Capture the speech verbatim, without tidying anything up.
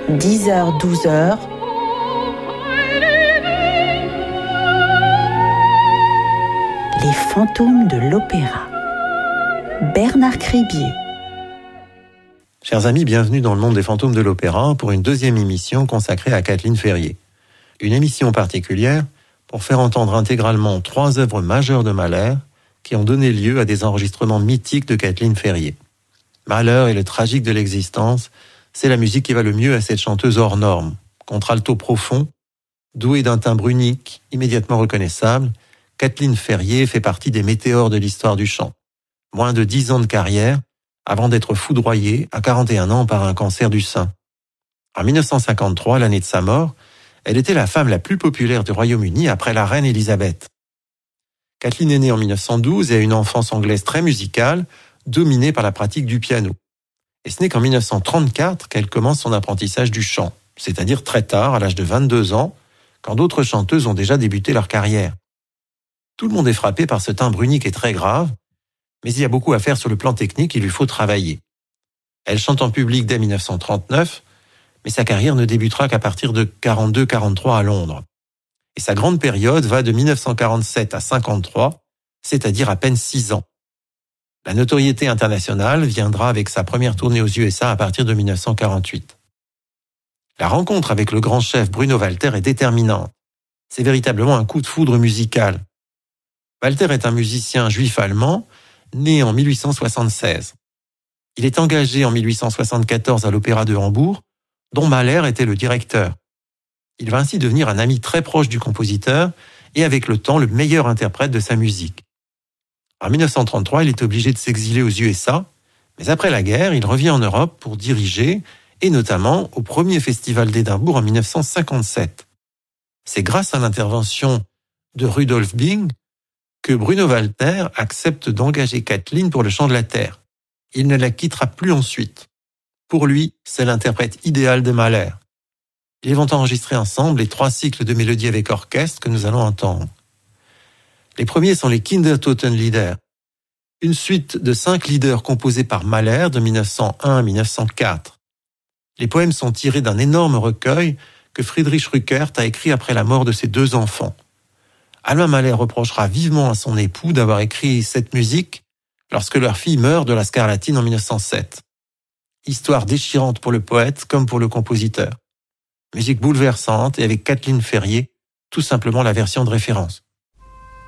dix heures douze heures. Les fantômes de l'opéra. Bernard Cribier. Chers amis, bienvenue dans le monde des fantômes de l'opéra pour une deuxième émission consacrée à Kathleen Ferrier. Une émission particulière pour faire entendre intégralement trois œuvres majeures de Mahler qui ont donné lieu à des enregistrements mythiques de Kathleen Ferrier. Mahler et le tragique de l'existence, c'est la musique qui va le mieux à cette chanteuse hors norme. Contralto profond, douée d'un timbre unique, immédiatement reconnaissable, Kathleen Ferrier fait partie des météores de l'histoire du chant. Moins de dix ans de carrière avant d'être foudroyée à quarante et un ans par un cancer du sein. En dix-neuf cent cinquante-trois, l'année de sa mort, elle était la femme la plus populaire du Royaume-Uni après la reine Élisabeth. Kathleen est née en dix-neuf cent douze et a une enfance anglaise très musicale, dominée par la pratique du piano. Et ce n'est qu'en dix-neuf cent trente-quatre qu'elle commence son apprentissage du chant, c'est-à-dire très tard, à l'âge de vingt-deux ans, quand d'autres chanteuses ont déjà débuté leur carrière. Tout le monde est frappé par ce timbre unique et très grave, mais il y a beaucoup à faire sur le plan technique, il lui faut travailler. Elle chante en public dès dix-neuf cent trente-neuf, mais sa carrière ne débutera qu'à partir de quarante-deux quarante-trois à Londres. Et sa grande période va de dix-neuf cent quarante-sept à cinquante-trois, c'est-à-dire à peine six ans. La notoriété internationale viendra avec sa première tournée aux U S A à partir de dix-neuf cent quarante-huit. La rencontre avec le grand chef Bruno Walter est déterminante. C'est véritablement un coup de foudre musical. Walter est un musicien juif allemand, né en mille huit cent soixante-seize. Il est engagé en mille huit cent soixante-quatorze à l'Opéra de Hambourg, dont Mahler était le directeur. Il va ainsi devenir un ami très proche du compositeur et avec le temps le meilleur interprète de sa musique. En dix-neuf cent trente-trois, il est obligé de s'exiler aux U S A, mais après la guerre, il revient en Europe pour diriger, et notamment au premier festival d'Édimbourg en dix-neuf cent cinquante-sept. C'est grâce à l'intervention de Rudolf Bing que Bruno Walter accepte d'engager Kathleen pour le chant de la terre. Il ne la quittera plus ensuite. Pour lui, c'est l'interprète idéal de Mahler. Ils vont enregistrer ensemble les trois cycles de mélodies avec orchestre que nous allons entendre. Les premiers sont les Kindertotenlieder, une suite de cinq lieder composés par Mahler de dix-neuf cent un à dix-neuf cent quatre. Les poèmes sont tirés d'un énorme recueil que Friedrich Rückert a écrit après la mort de ses deux enfants. Alma Mahler reprochera vivement à son époux d'avoir écrit cette musique lorsque leur fille meurt de la scarlatine en dix-neuf cent sept. Histoire déchirante pour le poète comme pour le compositeur. Musique bouleversante et avec Kathleen Ferrier, tout simplement la version de référence.